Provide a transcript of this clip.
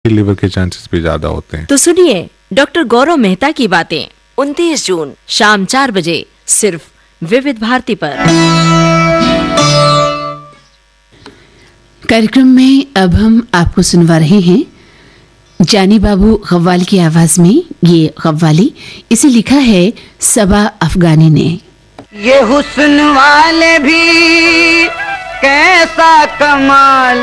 Liver के chances भी ज्यादा होते हैं। तो सुनिए डॉक्टर गौरव मेहता की बातें 29 जून शाम 4 बजे सिर्फ विविध भारती पर। कार्यक्रम में अब हम आपको सुनवा रहे हैं जानी बाबू गव्वाल की आवाज में ये गव्वाली। इसे लिखा है सबा अफगानी ने। ये हुस्न वाले भी कैसा कमाल